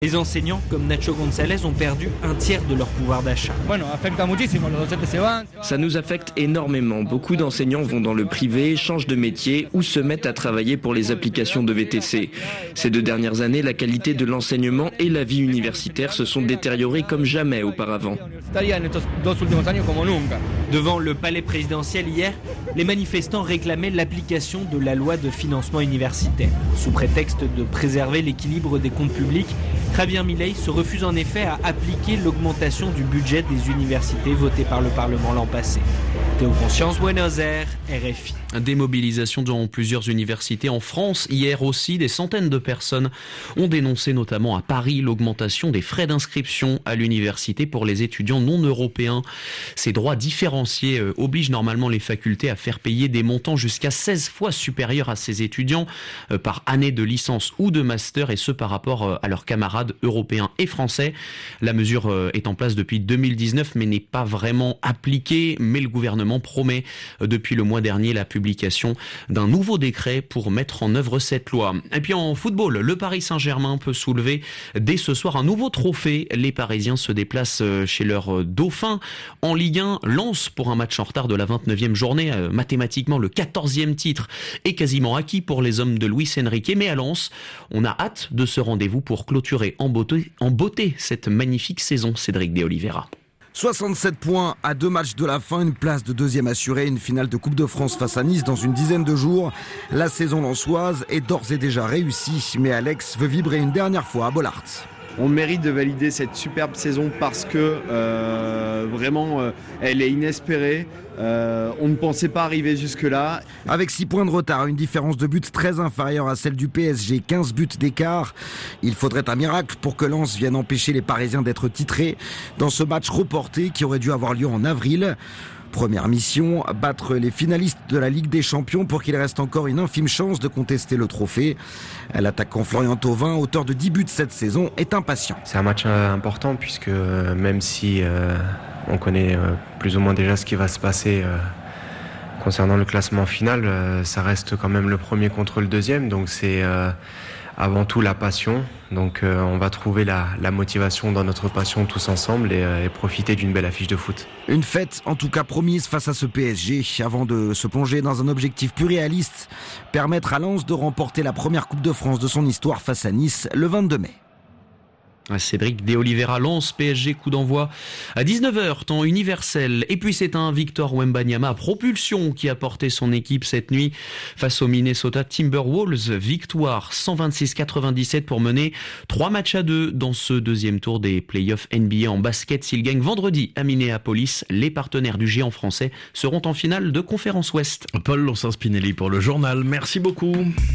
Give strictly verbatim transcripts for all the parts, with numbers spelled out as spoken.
Les enseignants comme Nacho González ont perdu un tiers de leur pouvoir d'achat. Ça nous affecte énormément. Beaucoup d'enseignants vont dans le privé, changent de métier ou se mettent à travailler pour les applications de V T C. Ces deux dernières années, la qualité de l'enseignement et la vie universitaire se sont détériorées comme jamais auparavant. Devant le palais présidentiel hier, les manifestants réclamaient l'application de la loi de financement universitaire. Sous prétexte de préserver l'équilibre des comptes publics, Javier Milei se refuse en effet à appliquer l'augmentation du budget des universités votée par le Parlement l'an passé. Théo Conscience, Buenos Aires, R F I. Des mobilisations dans plusieurs universités en France. Hier aussi, des centaines de personnes ont dénoncé notamment à Paris l'augmentation des frais d'inscription à l'université pour les étudiants non européens. Ces droits différenciés euh, obligent normalement les facultés à faire payer des montants jusqu'à seize fois supérieurs à ces étudiants euh, par année de licence ou de master, et ce par rapport euh, à leurs camarades européens et français. La mesure euh, est en place depuis deux mille dix-neuf mais n'est pas vraiment appliquée, mais le gouvernement promet euh, depuis le mois dernier la publication d'un nouveau décret pour mettre en œuvre cette loi. Et puis en football, le Paris Saint-Germain peut soulever dès ce soir un nouveau trophée. Les Parisiens se déplacent chez leur dauphin. En Ligue un, Lens pour un match en retard de la vingt-neuvième journée. Mathématiquement, le quatorzième titre est quasiment acquis pour les hommes de Luis Enrique. Mais à Lens, on a hâte de ce rendez-vous pour clôturer en beauté, en beauté cette magnifique saison. Cédric de Oliveira. soixante-sept points à deux matchs de la fin, une place de deuxième assurée, une finale de Coupe de France face à Nice dans une dizaine de jours. La saison lensoise est d'ores et déjà réussie, mais Alex veut vibrer une dernière fois à Bollaert. On mérite de valider cette superbe saison parce que euh, vraiment euh, elle est inespérée. Euh, on ne pensait pas arriver jusque-là. Avec six points de retard, une différence de but très inférieure à celle du P S G, quinze buts d'écart. Il faudrait un miracle pour que Lens vienne empêcher les Parisiens d'être titrés dans ce match reporté qui aurait dû avoir lieu en avril. Première mission, battre les finalistes de la Ligue des Champions pour qu'il reste encore une infime chance de contester le trophée. L'attaquant Florian Thauvin, auteur de dix buts cette saison, est impatient. C'est un match important puisque même si euh, on connaît euh, plus ou moins déjà ce qui va se passer euh, concernant le classement final, euh, ça reste quand même le premier contre le deuxième, donc c'est euh, avant tout la passion. Donc euh, on va trouver la, la motivation dans notre passion tous ensemble et, euh, et profiter d'une belle affiche de foot. Une fête en tout cas promise face à ce P S G avant de se plonger dans un objectif plus réaliste, permettre à Lens de remporter la première Coupe de France de son histoire face à Nice le vingt-deux mai. Cédric de Oliveira, Lens, P S G, coup d'envoi à dix-neuf heures, temps universel. Et puis c'est un Victor Wembanyama à propulsion qui a porté son équipe cette nuit face aux Minnesota Timberwolves. Victoire cent vingt-six à quatre-vingt-dix-sept pour mener trois matchs à deux dans ce deuxième tour des playoffs N B A en basket. S'ils gagnent vendredi à Minneapolis, les partenaires du géant français seront en finale de Conférence Ouest. Paul Lonsin-Spinelli pour le journal. Merci beaucoup.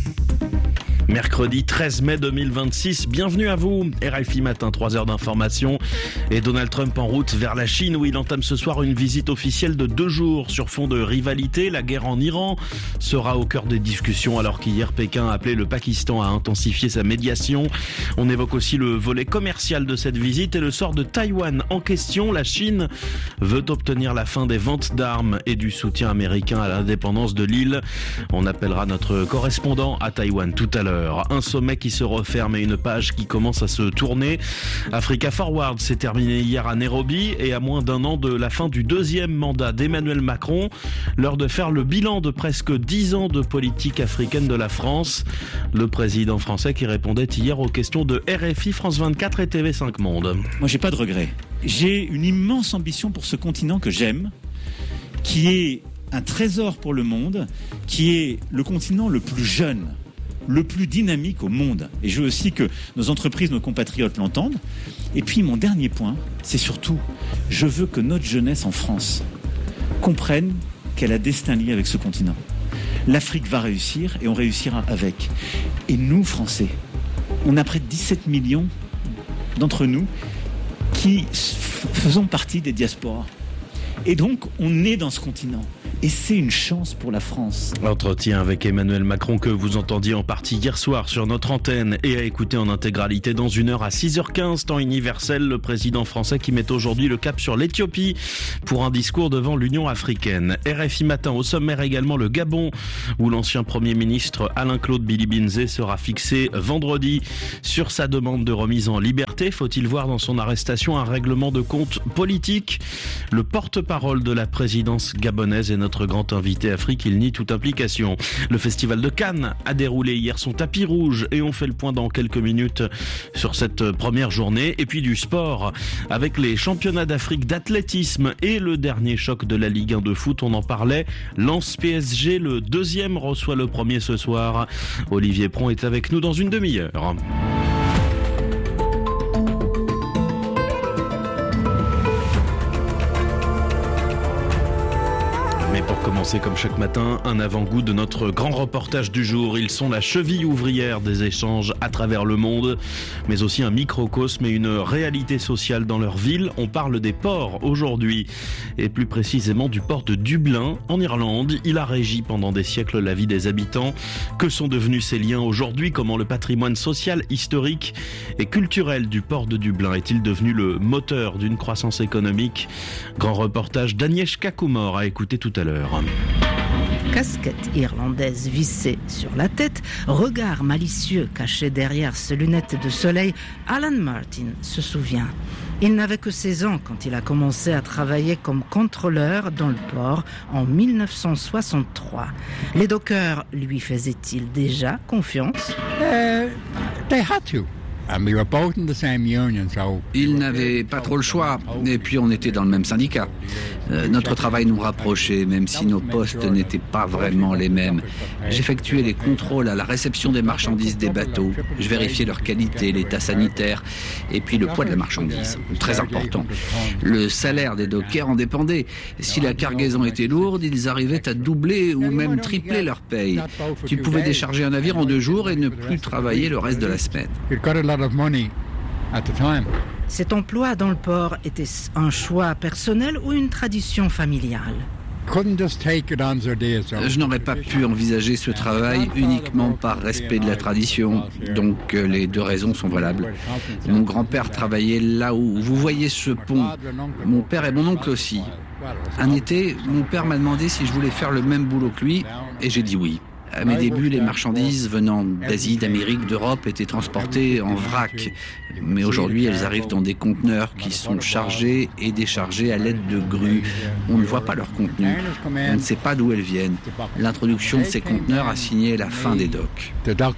Mercredi treize mai deux mille vingt-six, bienvenue à vous. R F I Matin, trois heures d'information. Et Donald Trump en route vers la Chine où il entame ce soir une visite officielle de deux jours sur fond de rivalité. La guerre en Iran sera au cœur des discussions alors qu'hier Pékin a appelé le Pakistan à intensifier sa médiation. On évoque aussi le volet commercial de cette visite et le sort de Taïwan en question. La Chine veut obtenir la fin des ventes d'armes et du soutien américain à l'indépendance de l'île. On appellera notre correspondant à Taïwan tout à l'heure. Un sommet qui se referme et une page qui commence à se tourner. Africa Forward s'est terminé hier à Nairobi et à moins d'un an de la fin du deuxième mandat d'Emmanuel Macron, l'heure de faire le bilan de presque dix ans de politique africaine de la France. Le président français qui répondait hier aux questions de R F I, France vingt-quatre et T V cinq Monde. Moi, j'ai pas de regrets. J'ai une immense ambition pour ce continent que j'aime, qui est un trésor pour le monde, qui est le continent le plus jeune, le plus dynamique au monde. Et je veux aussi que nos entreprises, nos compatriotes l'entendent. Et puis mon dernier point, c'est surtout, je veux que notre jeunesse en France comprenne qu'elle a destin lié avec ce continent. L'Afrique va réussir et on réussira avec. Et nous, Français, on a près de dix-sept millions d'entre nous qui f- faisons partie des diasporas. Et donc, on est dans ce continent. Et c'est une chance pour la France. Entretien avec Emmanuel Macron que vous entendiez en partie hier soir sur notre antenne et à écouter en intégralité dans une heure à six heures quinze, temps universel, le président français qui met aujourd'hui le cap sur l'Éthiopie pour un discours devant l'Union africaine. R F I Matin au sommaire également le Gabon où l'ancien Premier ministre Alain-Claude Bilibinzé sera fixé vendredi sur sa demande de remise en liberté. Faut-il voir dans son arrestation un règlement de compte politique ? Le porte-parole de la présidence gabonaise est notre grand invité Afrique, il nie toute implication. Le festival de Cannes a déroulé hier son tapis rouge et on fait le point dans quelques minutes sur cette première journée. Et puis du sport avec les championnats d'Afrique d'athlétisme et le dernier choc de la Ligue un de foot, on en parlait. Lens P S G, le deuxième reçoit le premier ce soir. Olivier Pron est avec nous dans une demi-heure. Mais pour commencer, comme chaque matin, un avant-goût de notre grand reportage du jour. Ils sont la cheville ouvrière des échanges à travers le monde, mais aussi un microcosme et une réalité sociale dans leur ville. On parle des ports aujourd'hui, et plus précisément du port de Dublin, en Irlande. Il a régi pendant des siècles la vie des habitants. Que sont devenus ces liens aujourd'hui ? Comment le patrimoine social, historique et culturel du port de Dublin est-il devenu le moteur d'une croissance économique ? Grand reportage d'Agnieszka Kumor à écouter tout à l'heure. Casquette irlandaise vissée sur la tête, regard malicieux caché derrière ses lunettes de soleil, Alan Martin se souvient. Il n'avait que seize ans quand il a commencé à travailler comme contrôleur dans le port en mille neuf cent soixante-trois. Les dockers lui faisaient-ils déjà confiance ? Uh, they had to. Ils n'avaient pas trop le choix, et puis on était dans le même syndicat. Euh, notre travail nous rapprochait, même si nos postes n'étaient pas vraiment les mêmes. J'effectuais les contrôles à la réception des marchandises des bateaux. Je vérifiais leur qualité, l'état sanitaire, et puis le poids de la marchandise. Très important. Le salaire des dockers en dépendait. Si la cargaison était lourde, ils arrivaient à doubler ou même tripler leur paye. Tu pouvais décharger un navire en deux jours et ne plus travailler le reste de la semaine. Cet emploi dans le port était un choix personnel ou une tradition familiale ? Je n'aurais pas pu envisager ce travail uniquement par respect de la tradition, donc les deux raisons sont valables. Mon grand-père travaillait là où vous voyez ce pont. Mon père et mon oncle aussi. Un été, mon père m'a demandé si je voulais faire le même boulot que lui, et j'ai dit oui. À mes débuts, les marchandises venant d'Asie, d'Amérique, d'Europe étaient transportées en vrac. Mais aujourd'hui, elles arrivent dans des conteneurs qui sont chargés et déchargés à l'aide de grues. On ne voit pas leur contenu. On ne sait pas d'où elles viennent. L'introduction de ces conteneurs a signé la fin des docks.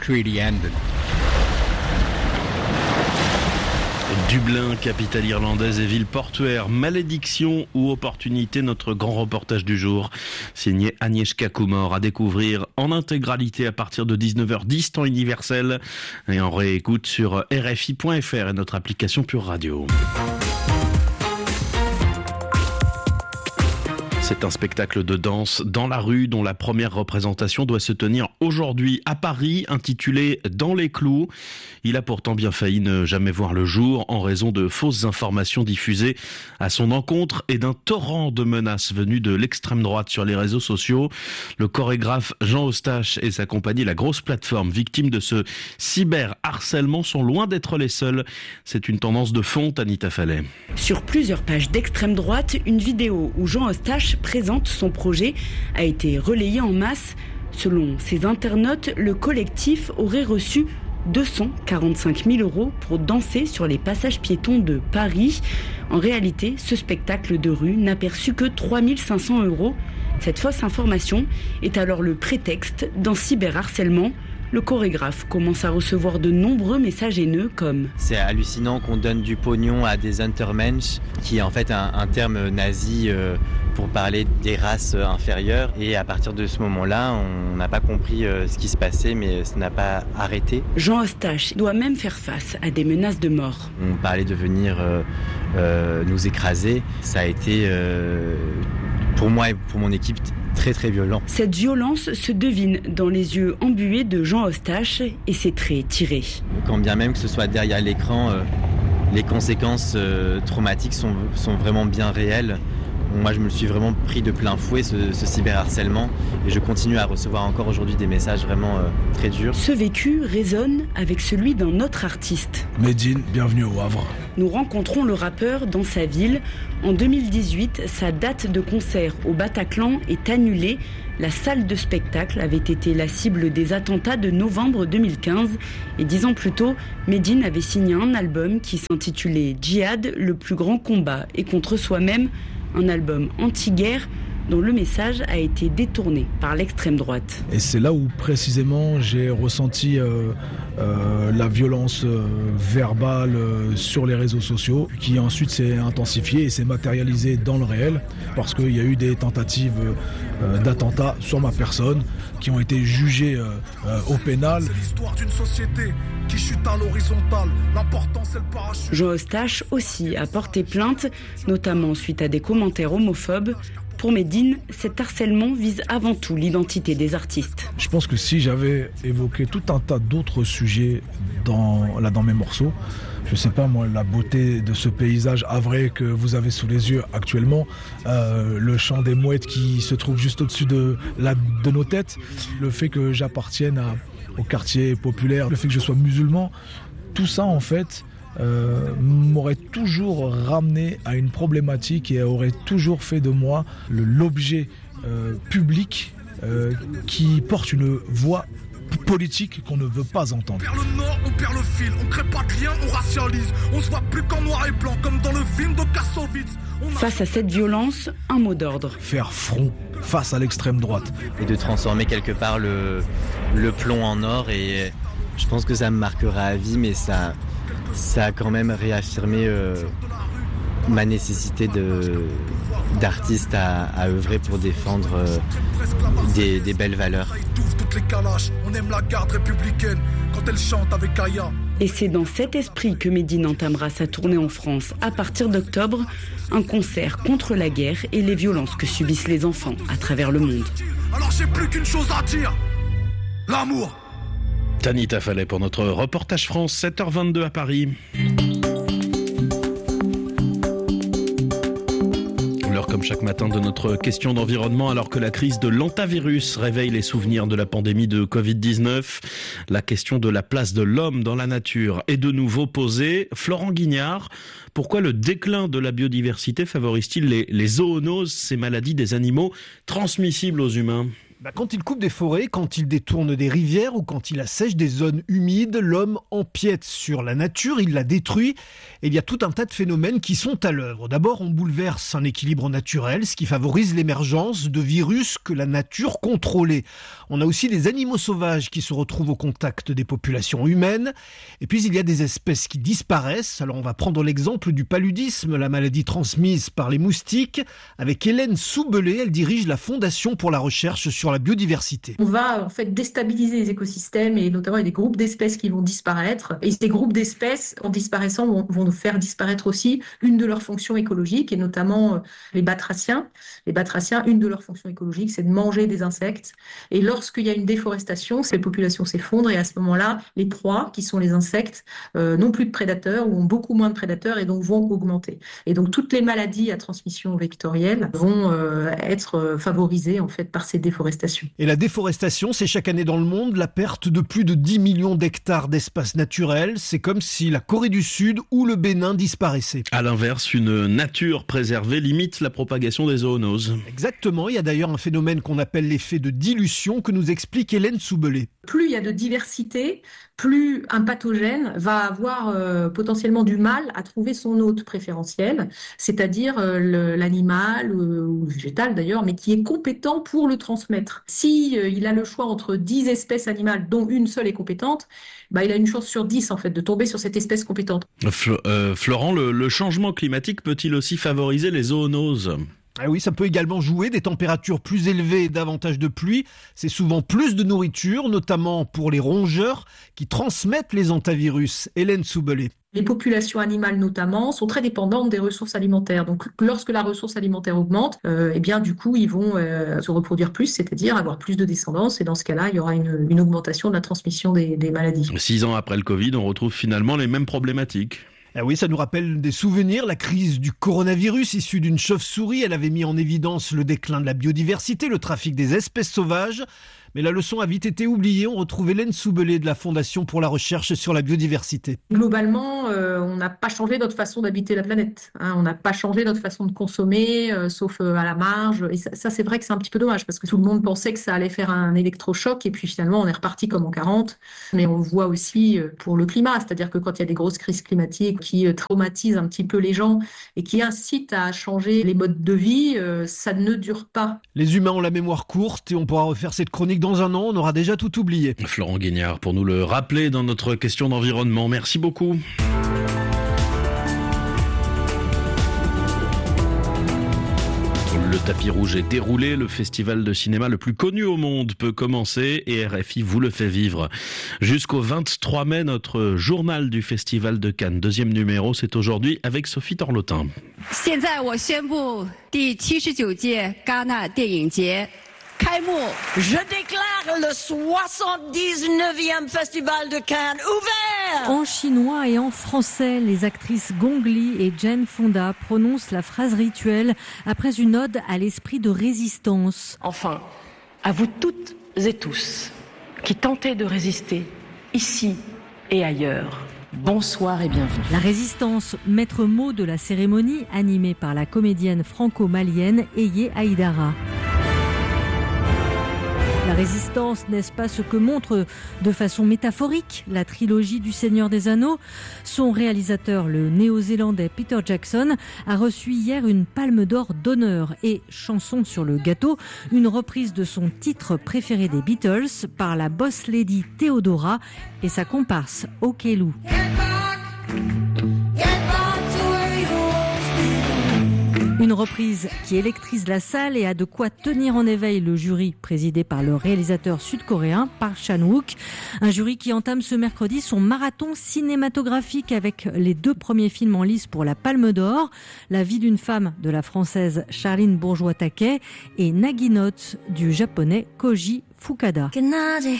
Dublin, capitale irlandaise et ville portuaire, malédiction ou opportunité, notre grand reportage du jour, signé Agnieszka Kumor, à découvrir en intégralité à partir de dix-neuf heures dix, temps universel, et en réécoute sur R F I point F R et notre application Pure Radio. C'est un spectacle de danse dans la rue dont la première représentation doit se tenir aujourd'hui à Paris, intitulé « Dans les clous ». Il a pourtant bien failli ne jamais voir le jour en raison de fausses informations diffusées à son encontre et d'un torrent de menaces venues de l'extrême droite sur les réseaux sociaux. Le chorégraphe Jean Eustache et sa compagnie La Grosse Plateforme, victimes de ce cyberharcèlement, sont loin d'être les seuls. C'est une tendance de fond, Anita Fallet. Sur plusieurs pages d'extrême droite, une vidéo où Jean Eustache présente son projet a été relayée en masse. Selon ses internautes, le collectif aurait reçu deux cent quarante-cinq mille euros pour danser sur les passages piétons de Paris. En réalité, ce spectacle de rue n'a perçu que trois mille cinq cents euros. Cette fausse information est alors le prétexte d'un cyberharcèlement. Le chorégraphe commence à recevoir de nombreux messages haineux comme « C'est hallucinant qu'on donne du pognon à des Untermensch », qui est en fait un, un terme nazi euh, pour parler des races inférieures. Et à partir de ce moment-là, on n'a pas compris euh, ce qui se passait, mais ça n'a pas arrêté. Jean Eustache doit même faire face à des menaces de mort. On parlait de venir euh, euh, nous écraser. Ça a été, euh, pour moi et pour mon équipe, très très violent. Cette violence se devine dans les yeux embués de Jean Eustache et ses traits tirés. Quand bien même que ce soit derrière l'écran, euh, les conséquences euh, traumatiques sont, sont vraiment bien réelles. Moi, je me suis vraiment pris de plein fouet ce, ce cyberharcèlement et je continue à recevoir encore aujourd'hui des messages vraiment euh, très durs. Ce vécu résonne avec celui d'un autre artiste. Medine, bienvenue au Havre. Nous rencontrons le rappeur dans sa ville. En deux mille dix-huit, sa date de concert au Bataclan est annulée. La salle de spectacle avait été la cible des attentats de novembre deux mille quinze. Et dix ans plus tôt, Medine avait signé un album qui s'intitulait Djihad, le plus grand combat, et contre soi-même, un album anti-guerre dont le message a été détourné par l'extrême droite. Et c'est là où précisément j'ai ressenti euh, euh, la violence euh, verbale euh, sur les réseaux sociaux, qui ensuite s'est intensifiée et s'est matérialisée dans le réel, parce qu'il y a eu des tentatives euh, d'attentats sur ma personne qui ont été jugées euh, euh, au pénal. C'est l'histoire d'une société qui chute à l'horizontale. L'important c'est le parachute. Jean Eustache aussi a porté plainte, notamment suite à des commentaires homophobes. Pour Medine, cet harcèlement vise avant tout l'identité des artistes. Je pense que si j'avais évoqué tout un tas d'autres sujets dans, là, dans mes morceaux, je sais pas moi, la beauté de ce paysage havrais que vous avez sous les yeux actuellement, euh, le chant des mouettes qui se trouve juste au-dessus de, la, de nos têtes, le fait que j'appartienne à, au quartier populaire, le fait que je sois musulman, tout ça en fait Euh, m'aurait toujours ramené à une problématique et aurait toujours fait de moi le, l'objet euh, public euh, qui porte une voix politique qu'on ne veut pas entendre. On perd le nord, on perd le fil, on crée pas de lien, on racialise, on se voit plus qu'en noir et blanc comme dans le film de Kassovitz. A... Face à cette violence, un mot d'ordre. Faire front face à l'extrême droite. Et de transformer quelque part le, le plomb en or, et je pense que ça me marquera à vie, mais ça... ça a quand même réaffirmé euh, ma nécessité de, d'artiste à, à œuvrer pour défendre euh, des, des belles valeurs. Et c'est dans cet esprit que Medine entamera sa tournée en France à partir d'octobre, un concert contre la guerre et les violences que subissent les enfants à travers le monde. Alors j'ai plus qu'une chose à dire, l'amour. Tanita Fallet pour notre reportage France, sept heures vingt-deux à Paris. L'heure comme chaque matin de notre question d'environnement, alors que la crise de l'hantavirus réveille les souvenirs de la pandémie de covid dix-neuf. La question de la place de l'homme dans la nature est de nouveau posée. Florent Guignard, pourquoi le déclin de la biodiversité favorise-t-il les, les zoonoses, ces maladies des animaux transmissibles aux humains ? Bah quand il coupe des forêts, quand il détourne des rivières ou quand il assèche des zones humides, l'homme empiète sur la nature, il la détruit. Et il y a tout un tas de phénomènes qui sont à l'œuvre. D'abord, on bouleverse un équilibre naturel, ce qui favorise l'émergence de virus que la nature contrôlait. On a aussi des animaux sauvages qui se retrouvent au contact des populations humaines. Et puis, il y a des espèces qui disparaissent. Alors, on va prendre l'exemple du paludisme, la maladie transmise par les moustiques. Avec Hélène Soubelé, elle dirige la Fondation pour la recherche sur la biodiversité. On va en fait déstabiliser les écosystèmes et notamment il y a des groupes d'espèces qui vont disparaître. Et ces groupes d'espèces, en disparaissant, vont, vont nous faire disparaître aussi une de leurs fonctions écologiques, et notamment les batraciens. Les batraciens, une de leurs fonctions écologiques, c'est de manger des insectes. Et lorsqu'il y a une déforestation, ces populations s'effondrent, et à ce moment-là, les proies, qui sont les insectes, euh, n'ont plus de prédateurs ou ont beaucoup moins de prédateurs et donc vont augmenter. Et donc toutes les maladies à transmission vectorielle vont euh, être favorisées en fait par ces déforestations. Et la déforestation, c'est chaque année dans le monde la perte de plus de dix millions d'hectares d'espaces naturels. C'est comme si la Corée du Sud ou le Bénin disparaissaient. À l'inverse, une nature préservée limite la propagation des zoonoses. Exactement, il y a d'ailleurs un phénomène qu'on appelle l'effet de dilution que nous explique Hélène Soubelé. Plus il y a de diversité, plus un pathogène va avoir euh, potentiellement du mal à trouver son hôte préférentiel, c'est-à-dire euh, le, l'animal euh, ou le végétal d'ailleurs, mais qui est compétent pour le transmettre. Si euh, il a le choix entre dix espèces animales dont une seule est compétente, bah, il a une chance sur dix en fait de tomber sur cette espèce compétente. Fl- euh, Florent, le, le changement climatique peut-il aussi favoriser les zoonoses ? Ah oui, ça peut également jouer. Des températures plus élevées et davantage de pluie, c'est souvent plus de nourriture, notamment pour les rongeurs qui transmettent les hantavirus. Hélène Soubelé. Les populations animales notamment sont très dépendantes des ressources alimentaires. Donc lorsque la ressource alimentaire augmente, euh, eh bien du coup ils vont euh, se reproduire plus, c'est-à-dire avoir plus de descendance. Et dans ce cas-là, il y aura une, une augmentation de la transmission des, des maladies. Six ans après le Covid, on retrouve finalement les mêmes problématiques. Ah oui, ça nous rappelle des souvenirs. La crise du coronavirus issue d'une chauve-souris, elle avait mis en évidence le déclin de la biodiversité, le trafic des espèces sauvages. Mais la leçon a vite été oubliée. On retrouve Hélène Soubelé de la Fondation pour la recherche sur la biodiversité. Globalement, euh, on n'a pas changé notre façon d'habiter la planète. Hein. On n'a pas changé notre façon de consommer, euh, sauf euh, à la marge. Et ça, ça, c'est vrai que c'est un petit peu dommage parce que tout le monde pensait que ça allait faire un électrochoc et puis finalement, on est reparti comme en quarante. Mais on voit aussi euh, pour le climat, c'est-à-dire que quand il y a des grosses crises climatiques qui euh, traumatisent un petit peu les gens et qui incitent à changer les modes de vie, euh, ça ne dure pas. Les humains ont la mémoire courte et on pourra refaire cette chronique dans un an, on aura déjà tout oublié. Florent Guignard pour nous le rappeler dans notre question d'environnement. Merci beaucoup. Le tapis rouge est déroulé, le festival de cinéma le plus connu au monde peut commencer et R F I vous le fait vivre. Jusqu'au vingt-trois mai, notre journal du festival de Cannes, deuxième numéro, c'est aujourd'hui avec Sophie Torlotin. 现在我宣布第七十九届戛纳电影节 Je déclare le soixante-dix-neuvième Festival de Cannes ouvert. En chinois et en français, les actrices Gong Li et Jane Fonda prononcent la phrase rituelle après une ode à l'esprit de résistance. Enfin, à vous toutes et tous qui tentez de résister ici et ailleurs. Bonsoir et bienvenue. La résistance, maître mot de la cérémonie, animée par la comédienne franco-malienne Eye Aïdara. La résistance, n'est-ce pas ce que montre de façon métaphorique la trilogie du Seigneur des Anneaux ? Son réalisateur, le néo-zélandais Peter Jackson, a reçu hier une palme d'or d'honneur et, chanson sur le gâteau, une reprise de son titre préféré des Beatles par la boss lady Theodora et sa comparse Okello. Une reprise qui électrise la salle et a de quoi tenir en éveil le jury présidé par le réalisateur sud-coréen Park Chan-wook. Un jury qui entame ce mercredi son marathon cinématographique avec les deux premiers films en lice pour la Palme d'Or, La vie d'une femme de la française Charline Bourgeois-Taquet et Naginote du japonais Koji Fukada. C'est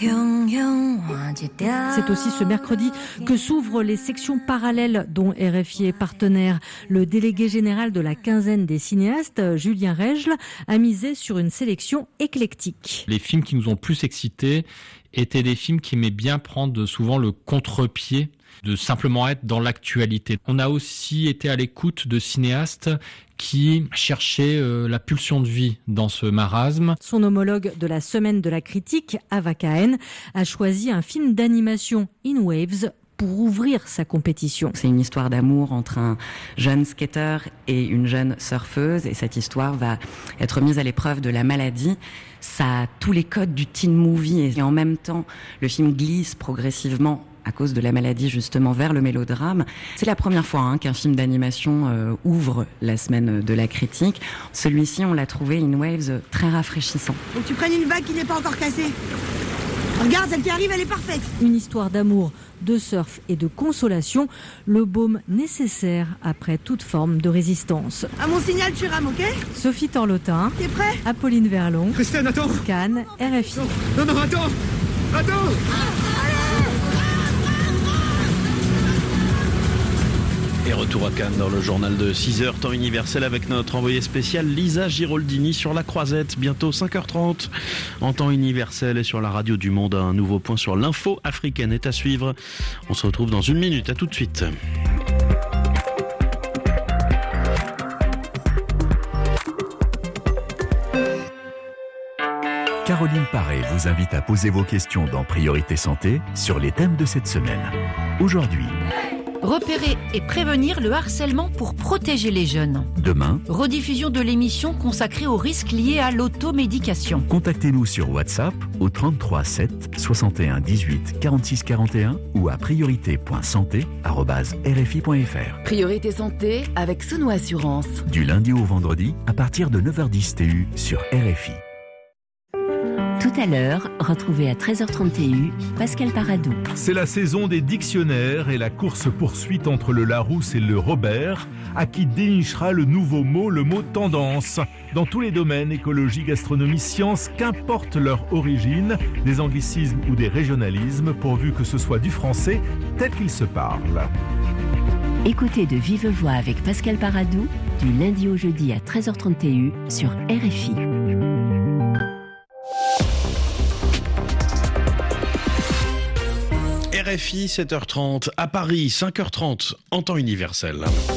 aussi ce mercredi que s'ouvrent les sections parallèles dont R F I est partenaire. Le délégué général de la quinzaine des cinéastes, Julien Règle, a misé sur une sélection éclectique. Les films qui nous ont plus excités étaient des films qui aimaient bien prendre souvent le contre-pied de simplement être dans l'actualité. On a aussi été à l'écoute de cinéastes qui cherchaient euh, la pulsion de vie dans ce marasme. Son homologue de la semaine de la critique, Ava Cahen, a choisi un film d'animation In Waves pour ouvrir sa compétition. C'est une histoire d'amour entre un jeune skateur et une jeune surfeuse et cette histoire va être mise à l'épreuve de la maladie. Ça a tous les codes du teen movie et en même temps, le film glisse progressivement à cause de la maladie justement vers le mélodrame. C'est la première fois hein, qu'un film d'animation euh, ouvre la semaine de la critique. Celui-ci, on l'a trouvé In Waves très rafraîchissant. Faut que tu prennes une vague qui n'est pas encore cassée. Regarde, celle qui arrive, elle est parfaite. Une histoire d'amour, de surf et de consolation, le baume nécessaire après toute forme de résistance. À mon signal, tu rames, ok ? Sophie Torlotin. T'es prêt ? Apolline Verlon. Christine, attends. Cannes, R F I. Non, non, attends. Attends. Et retour à Cannes dans le journal de six heures, temps universel avec notre envoyée spéciale Lisa Giraldini sur la Croisette, bientôt cinq heures trente en temps universel et sur la radio du Monde. Un nouveau point sur l'info africaine est à suivre. On se retrouve dans une minute, à tout de suite. Caroline Paré vous invite à poser vos questions dans Priorité Santé sur les thèmes de cette semaine. Aujourd'hui, repérer et prévenir le harcèlement pour protéger les jeunes. Demain, rediffusion de l'émission consacrée aux risques liés à l'automédication. Contactez-nous sur WhatsApp au trente-trois sept soixante et un dix-huit quarante-six quarante et un ou à priorité point santé arobase r f i point f r. Priorité Santé avec Sono Assurance. Du lundi au vendredi à partir de neuf heures dix T U sur R F I. Tout à l'heure, retrouvez à treize heures trente T U Pascal Paradou. C'est la saison des dictionnaires et la course-poursuite entre le Larousse et le Robert, à qui dénichera le nouveau mot, le mot tendance. Dans tous les domaines, écologie, gastronomie, sciences, qu'importe leur origine, des anglicismes ou des régionalismes, pourvu que ce soit du français tel qu'il se parle. Écoutez de vive voix avec Pascal Paradou du lundi au jeudi à treize heures trente sur R F I. R F I, sept heures trente, à Paris, cinq heures trente, en temps universel.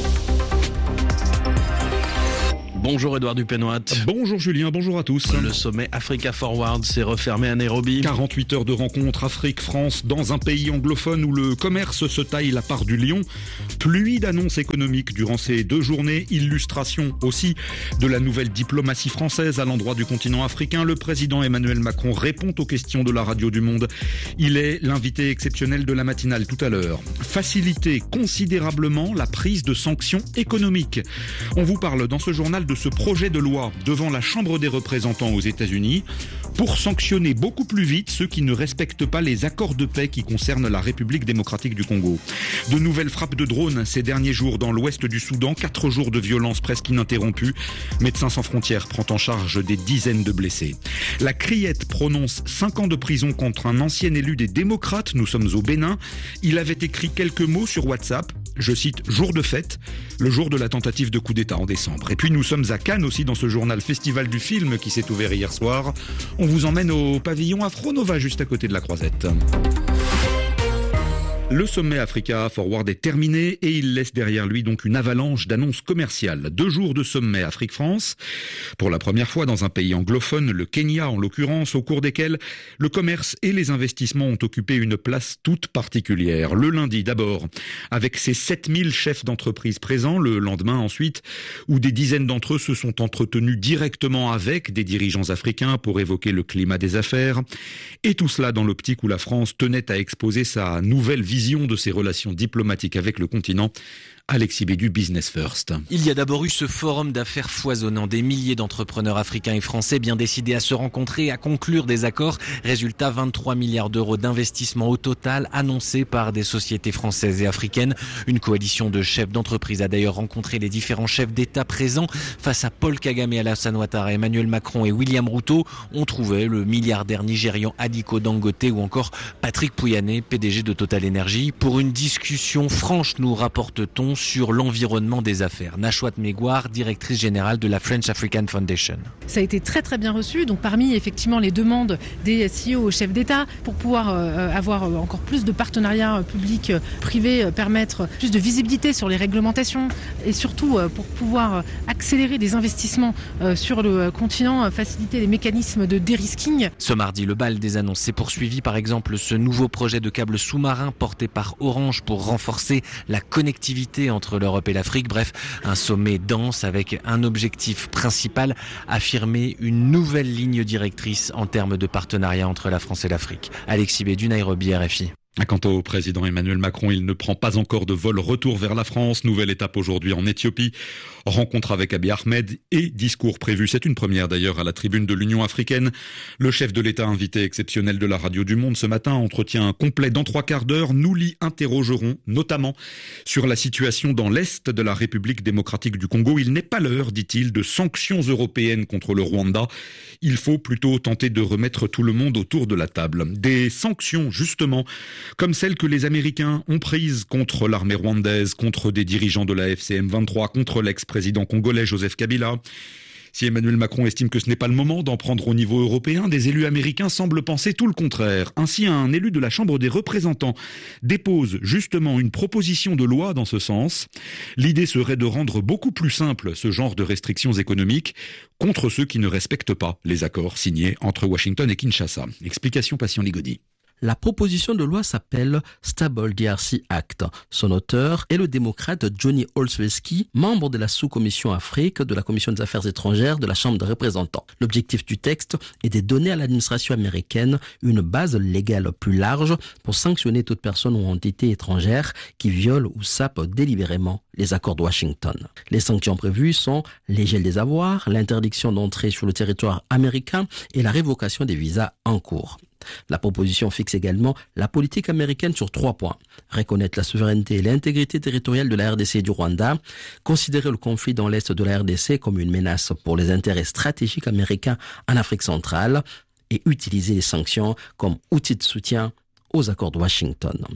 Bonjour Édouard Dupénoat. Bonjour Julien, bonjour à tous. Le sommet Africa Forward s'est refermé à Nairobi. quarante-huit heures de rencontre Afrique-France dans un pays anglophone où le commerce se taille la part du lion. Pluie d'annonces économiques durant ces deux journées. Illustration aussi de la nouvelle diplomatie française à l'endroit du continent africain. Le président Emmanuel Macron répond aux questions de la radio du Monde. Il est l'invité exceptionnel de la matinale tout à l'heure. Faciliter considérablement la prise de sanctions économiques. On vous parle dans ce journal de ce projet de loi devant la Chambre des représentants aux États-Unis pour sanctionner beaucoup plus vite ceux qui ne respectent pas les accords de paix qui concernent la République démocratique du Congo. De nouvelles frappes de drones ces derniers jours dans l'ouest du Soudan, quatre jours de violence presque ininterrompue. Médecins sans frontières prend en charge des dizaines de blessés. La Criette prononce cinq ans de prison contre un ancien élu des démocrates. Nous sommes au Bénin. Il avait écrit quelques mots sur WhatsApp. Je cite, jour de fête, le jour de la tentative de coup d'État en décembre. Et puis nous sommes à Cannes aussi dans ce journal Festival du film qui s'est ouvert hier soir. On vous emmène au pavillon Afronova juste à côté de la Croisette. Le sommet Africa Forward est terminé et il laisse derrière lui donc une avalanche d'annonces commerciales. Deux jours de sommet Afrique-France, pour la première fois dans un pays anglophone, le Kenya en l'occurrence, au cours desquels le commerce et les investissements ont occupé une place toute particulière. Le lundi d'abord, avec ses sept mille chefs d'entreprise présents, le lendemain ensuite, où des dizaines d'entre eux se sont entretenus directement avec des dirigeants africains pour évoquer le climat des affaires. Et tout cela dans l'optique où la France tenait à exposer sa nouvelle vision de ses relations diplomatiques avec le continent. Alexis Bédu, Business First. Il y a d'abord eu ce forum d'affaires foisonnant. Des milliers d'entrepreneurs africains et français bien décidés à se rencontrer et à conclure des accords. Résultat, vingt-trois milliards d'euros d'investissement au total annoncés par des sociétés françaises et africaines. Une coalition de chefs d'entreprise a d'ailleurs rencontré les différents chefs d'État présents. Face à Paul Kagame, Alassane Ouattara, Emmanuel Macron et William Ruto, on trouvait le milliardaire nigérian Aliko Dangote ou encore Patrick Pouyanné, P D G de Total Energy. Pour une discussion franche, nous rapporte-t-on sur l'environnement des affaires. Nashwat Megwar, directrice générale de la French African Foundation. Ça a été très très bien reçu. Donc parmi effectivement les demandes des C E O aux chefs d'État pour pouvoir euh, avoir encore plus de partenariats publics, euh, privés, euh, permettre plus de visibilité sur les réglementations et surtout euh, pour pouvoir accélérer des investissements euh, sur le continent, euh, faciliter les mécanismes de dérisking. Ce mardi, le bal des annonces s'est poursuivi. Par exemple, ce nouveau projet de câble sous-marin porté par Orange pour renforcer la connectivité entre l'Europe et l'Afrique. Bref, un sommet dense avec un objectif principal, affirmer une nouvelle ligne directrice en termes de partenariat entre la France et l'Afrique. Alexis Bédu, Nairobi, R F I. Quant au président Emmanuel Macron, il ne prend pas encore de vol retour vers la France. Nouvelle étape aujourd'hui en Éthiopie. Rencontre avec Abiy Ahmed et discours prévu. C'est une première d'ailleurs à la tribune de l'Union africaine. Le chef de l'État invité exceptionnel de la radio du Monde ce matin, entretien complet dans trois quarts d'heure. Nous l'y interrogerons notamment sur la situation dans l'Est de la République démocratique du Congo. Il n'est pas l'heure, dit-il, de sanctions européennes contre le Rwanda. Il faut plutôt tenter de remettre tout le monde autour de la table. Des sanctions, justement, comme celles que les Américains ont prises contre l'armée rwandaise, contre des dirigeants de la F C M vingt-trois, contre l'ex-président congolais Joseph Kabila. Si Emmanuel Macron estime que ce n'est pas le moment d'en prendre au niveau européen, des élus américains semblent penser tout le contraire. Ainsi, un élu de la Chambre des représentants dépose justement une proposition de loi dans ce sens. L'idée serait de rendre beaucoup plus simple ce genre de restrictions économiques contre ceux qui ne respectent pas les accords signés entre Washington et Kinshasa. Explication Patient Ligodi. La proposition de loi s'appelle Stable D R C Act. Son auteur est le démocrate Johnny Olszewski, membre de la sous-commission Afrique de la Commission des affaires étrangères de la Chambre des représentants. L'objectif du texte est de donner à l'administration américaine une base légale plus large pour sanctionner toute personne ou entité étrangère qui viole ou sape délibérément les accords de Washington. Les sanctions prévues sont les gels des avoirs, l'interdiction d'entrer sur le territoire américain et la révocation des visas en cours. La proposition fixe également la politique américaine sur trois points. Reconnaître la souveraineté et l'intégrité territoriale de la R D C et du Rwanda, considérer le conflit dans l'Est de la R D C comme une menace pour les intérêts stratégiques américains en Afrique centrale et utiliser les sanctions comme outil de soutien aux accords de Washington.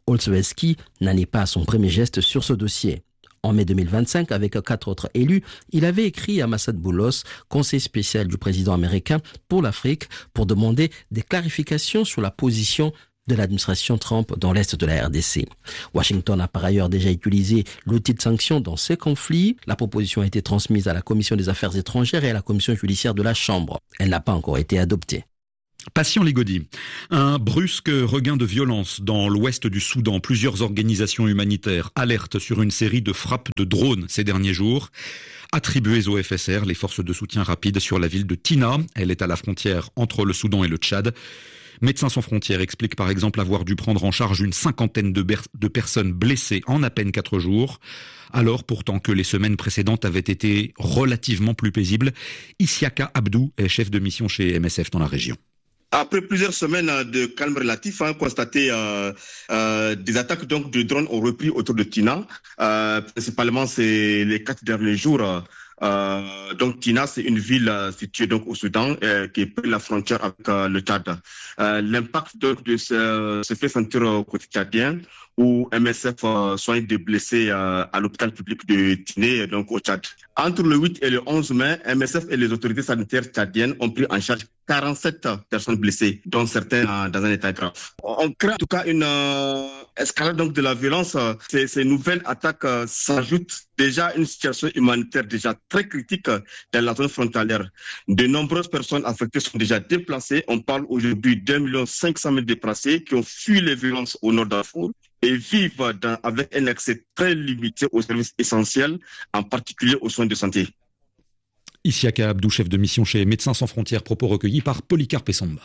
Olszewski n'en est pas à son premier geste sur ce dossier. En mai deux mille vingt-cinq, avec quatre autres élus, il avait écrit à Massad Boulos, conseiller spécial du président américain pour l'Afrique, pour demander des clarifications sur la position de l'administration Trump dans l'est de la R D C. Washington a par ailleurs déjà utilisé l'outil de sanctions dans ces conflits. La proposition a été transmise à la Commission des Affaires étrangères et à la Commission judiciaire de la Chambre. Elle n'a pas encore été adoptée. Patient Ligodi. Un brusque regain de violence dans l'ouest du Soudan. Plusieurs organisations humanitaires alertent sur une série de frappes de drones ces derniers jours, attribuées au F S R, les forces de soutien rapide, sur la ville de Tina. Elle est à la frontière entre le Soudan et le Tchad. Médecins sans frontières explique par exemple avoir dû prendre en charge une cinquantaine de, ber- de personnes blessées en à peine quatre jours, alors pourtant que les semaines précédentes avaient été relativement plus paisibles. Isiaka Abdou est chef de mission chez M S F dans la région. Après plusieurs semaines de calme relatif, hein, constaté euh, euh, des attaques donc de drones ont repris autour de Tina. Euh, principalement, c'est les quatre derniers jours. Euh, donc Tina, c'est une ville euh, située donc au Soudan euh, qui est près de la frontière avec euh, le Tchad. Euh, l'impact donc de ce, se fait sentir au côté tchadien, où M S F euh, soigne des blessés euh, à l'hôpital public de Tiné, donc au Tchad. Entre le huit et le onze mai, M S F et les autorités sanitaires tchadiennes ont pris en charge quarante-sept personnes blessées, dont certains euh, dans un état grave. On craint en tout cas une euh, escalade donc de la violence. Ces, ces nouvelles attaques euh, s'ajoutent déjà à une situation humanitaire déjà très critique dans la zone frontalière. De nombreuses personnes affectées sont déjà déplacées. On parle aujourd'hui d'un million cinq cent mille déplacés qui ont fui les violences au nord Darfour et vivent dans, avec un accès très limité aux services essentiels, en particulier aux soins de santé. Isiaka Abdou, chef de mission chez Médecins sans frontières, propos recueillis par Polycarpe Samba.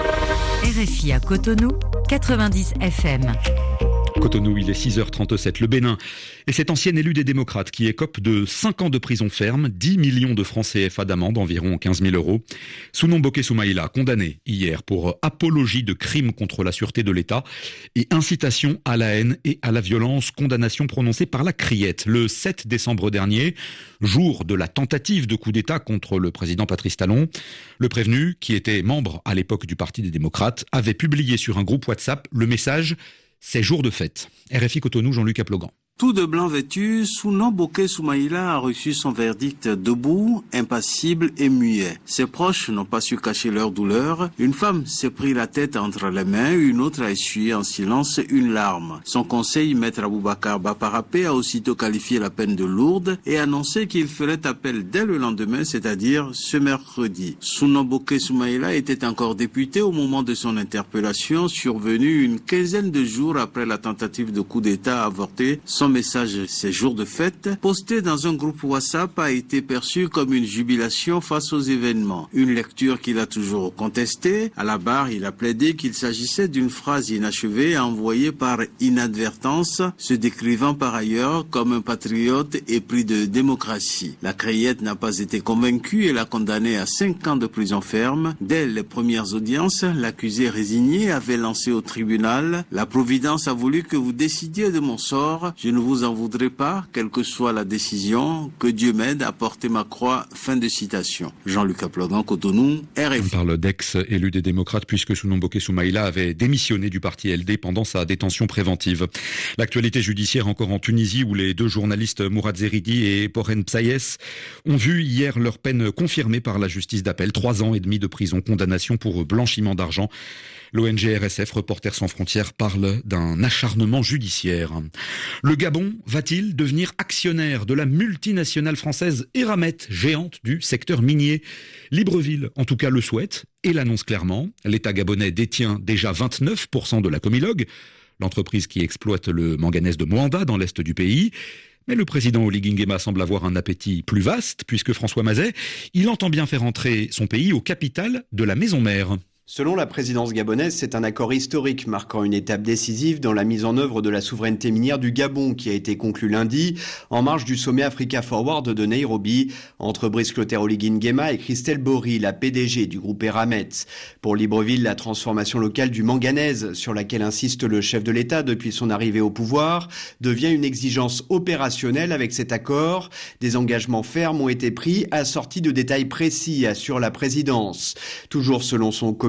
R F I à Cotonou, quatre-vingt-dix F M. Cotonou, il est six heures trente-sept. Le Bénin et cet ancien élu des démocrates qui écope de cinq ans de prison ferme, dix millions de francs C F A d'amende, environ quinze mille euros. Sounon Boké Soumaïla, condamné hier pour apologie de crimes contre la sûreté de l'État et incitation à la haine et à la violence, condamnation prononcée par la Criette le sept décembre dernier, jour de la tentative de coup d'État contre le président Patrice Talon. Le prévenu, qui était membre à l'époque du Parti des démocrates, avait publié sur un groupe WhatsApp le message « C'est jour de fête ». R F I Cotonou, Jean-Luc Aplogan. Tout de blanc vêtu, Sounon Boké Soumaïla a reçu son verdict debout, impassible et muet. Ses proches n'ont pas su cacher leur douleur. Une femme s'est pris la tête entre les mains, une autre a essuyé en silence une larme. Son conseil, maître Aboubakar Baparapé, a aussitôt qualifié la peine de lourde et annoncé qu'il ferait appel dès le lendemain, c'est-à-dire ce mercredi. Sounon Boké Soumaïla était encore député au moment de son interpellation, survenue une quinzaine de jours après la tentative de coup d'État avorté. Son message « Ces jours de fête » posté dans un groupe WhatsApp a été perçu comme une jubilation face aux événements. Une lecture qu'il a toujours contestée. À la barre, il a plaidé qu'il s'agissait d'une phrase inachevée envoyée par inadvertance, se décrivant par ailleurs comme un patriote épris de démocratie. La Criette n'a pas été convaincue et l'a condamné à cinq ans de prison ferme. Dès les premières audiences, l'accusé résigné avait lancé au tribunal « La Providence a voulu que vous décidiez de mon sort. Je ne vous en voudrais pas, quelle que soit la décision, que Dieu m'aide à porter ma croix ». Fin de citation. Jean-Luc Aplogan, Cotonou, R F I. On parle d'ex-élu des démocrates puisque Sounon Boké Soumaïla avait démissionné du parti L D pendant sa détention préventive. L'actualité judiciaire encore en Tunisie où les deux journalistes Mourad Zeridi et Porhen Psaïes ont vu hier leur peine confirmée par la justice d'appel. Trois ans et demi de prison, condamnation pour blanchiment d'argent. L'O N G R S F, Reporters sans frontières, parle d'un acharnement judiciaire. Le Gabon va-t-il devenir actionnaire de la multinationale française Eramet, géante du secteur minier? Libreville, en tout cas, le souhaite et l'annonce clairement. L'État gabonais détient déjà vingt-neuf pour cent de la Comilog, l'entreprise qui exploite le manganèse de Moanda dans l'est du pays. Mais le président Oligui Nguema semble avoir un appétit plus vaste, puisque François Mazet, il entend bien faire entrer son pays au capital de la maison mère. Selon la présidence gabonaise, c'est un accord historique marquant une étape décisive dans la mise en œuvre de la souveraineté minière du Gabon qui a été conclu lundi en marge du sommet Africa Forward de Nairobi entre Brice Clotaire Oligui Nguema et Christelle Bory, la P D G du groupe Eramet. Pour Libreville, la transformation locale du manganèse, sur laquelle insiste le chef de l'État depuis son arrivée au pouvoir, devient une exigence opérationnelle avec cet accord. Des engagements fermes ont été pris, assortis de détails précis, assure la présidence. Toujours selon son communiqué,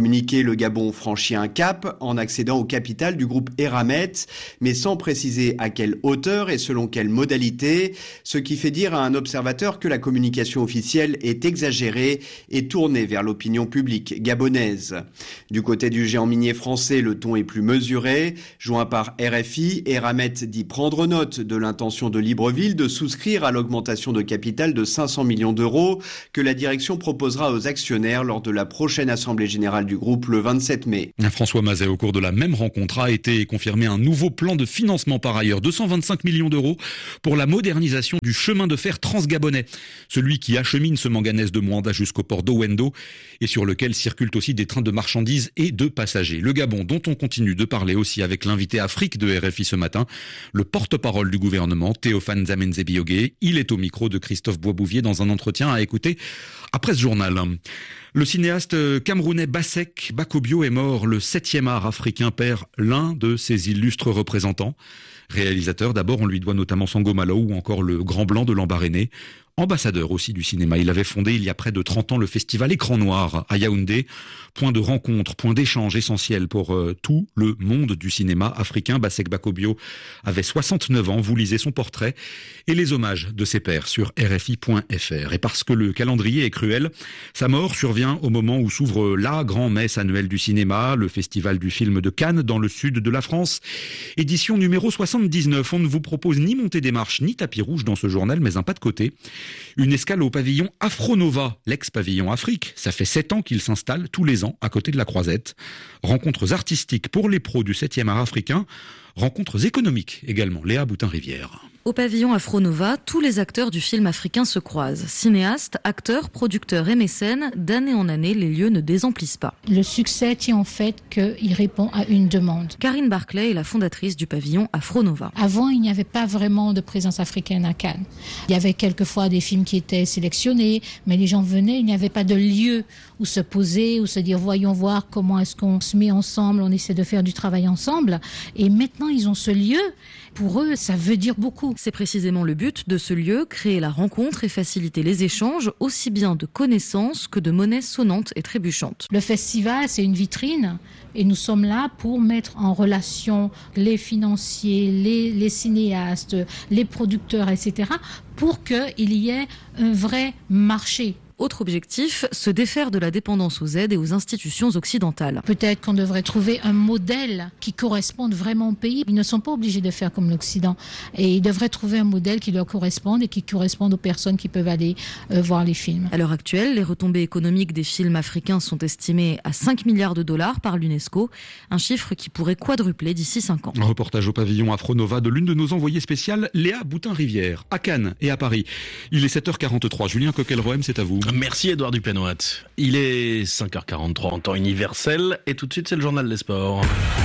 communiqué, le Gabon franchit un cap en accédant au capital du groupe Eramet, mais sans préciser à quelle hauteur et selon quelle modalité, ce qui fait dire à un observateur que la communication officielle est exagérée et tournée vers l'opinion publique gabonaise. Du côté du géant minier français, le ton est plus mesuré. Joint par R F I, Eramet dit prendre note de l'intention de Libreville de souscrire à l'augmentation de capital de cinq cents millions d'euros que la direction proposera aux actionnaires lors de la prochaine assemblée générale du groupe le vingt-sept mai. François Mazet, au cours de la même rencontre, a été confirmé un nouveau plan de financement par ailleurs, deux cent vingt-cinq millions d'euros pour la modernisation du chemin de fer transgabonais, celui qui achemine ce manganèse de Moanda jusqu'au port d'Owendo et sur lequel circulent aussi des trains de marchandises et de passagers. Le Gabon, dont on continue de parler aussi avec l'invité Afrique de R F I ce matin, le porte-parole du gouvernement, Théophane Zamenze-Biogué. Il est au micro de Christophe Boisbouvier dans un entretien à écouter après ce journal. Le cinéaste camerounais Bassek Bakobio est mort. Le septième art africain perd l'un de ses illustres représentants. Réalisateur, d'abord, on lui doit notamment Sango Malo ou encore Le Grand Blanc de Lambaréné. Ambassadeur aussi du cinéma. Il avait fondé il y a près de trente ans le festival Écran Noir à Yaoundé. Point de rencontre, point d'échange essentiel pour euh, tout le monde du cinéma africain. Bassek Bakobio avait soixante-neuf ans. Vous lisez son portrait et les hommages de ses pairs sur R F I point F R. Et parce que le calendrier est cruel, sa mort survient au moment où s'ouvre la grand-messe annuelle du cinéma, le festival du film de Cannes dans le sud de la France. Édition numéro soixante-dix-neuf. On ne vous propose ni montée des marches ni tapis rouge dans ce journal, mais un pas de côté. Une escale au pavillon Afronova, l'ex-pavillon Afrique. Ça fait sept ans qu'il s'installe tous les ans à côté de la Croisette. Rencontres artistiques pour les pros du septième art africain. Rencontres économiques également. Léa Boutin-Rivière. Au pavillon Afronova, tous les acteurs du film africain se croisent. Cinéastes, acteurs, producteurs et mécènes, d'année en année, les lieux ne désemplissent pas. Le succès tient au fait qu'il répond à une demande. Karine Barclay est la fondatrice du pavillon Afronova. Avant, il n'y avait pas vraiment de présence africaine à Cannes. Il y avait quelquefois des films qui étaient sélectionnés, mais les gens venaient, il n'y avait pas de lieu où se poser, où se dire voyons voir comment est-ce qu'on se met ensemble, on essaie de faire du travail ensemble. Et maintenant, ils ont ce lieu. Pour eux, ça veut dire beaucoup. C'est précisément le but de ce lieu, créer la rencontre et faciliter les échanges, aussi bien de connaissances que de monnaies sonnantes et trébuchantes. Le festival, c'est une vitrine et nous sommes là pour mettre en relation les financiers, les, les cinéastes, les producteurs, et cetera, pour qu'il y ait un vrai marché. Autre objectif, se défaire de la dépendance aux aides et aux institutions occidentales. Peut-être qu'on devrait trouver un modèle qui corresponde vraiment au pays. Ils ne sont pas obligés de faire comme l'Occident. Et ils devraient trouver un modèle qui leur corresponde et qui corresponde aux personnes qui peuvent aller euh, voir les films. À l'heure actuelle, les retombées économiques des films africains sont estimées à cinq milliards de dollars par l'UNESCO, un chiffre qui pourrait quadrupler d'ici cinq ans. Un reportage au pavillon Afronova de l'une de nos envoyées spéciales, Léa Boutin-Rivière, à Cannes et à Paris. Il est sept heures quarante-trois. Julien Coquel-Rohem, c'est à vous. Merci Édouard Dupenoit. Il est cinq heures quarante-trois en temps universel et tout de suite c'est le journal des sports.